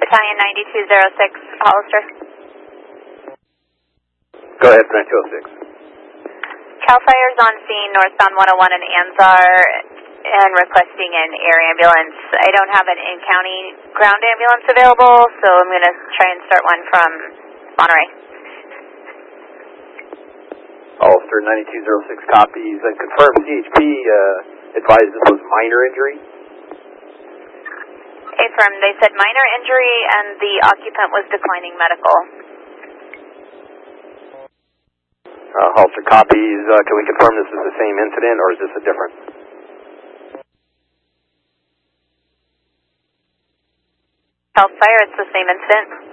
Battalion 9206, Hollister. Go ahead, 9206. CAL FIRE's on scene northbound 101 in Anzar and requesting an air ambulance. I don't have an in-county ground ambulance available, so I'm going to try and start one from Monterey. Hollister 9206 copies and confirm CHP advised this was minor injury. Affirm, they said minor injury and the occupant was declining medical. Hollister copies, can we confirm this is the same incident or is this a different? CAL FIRE, it's the same incident.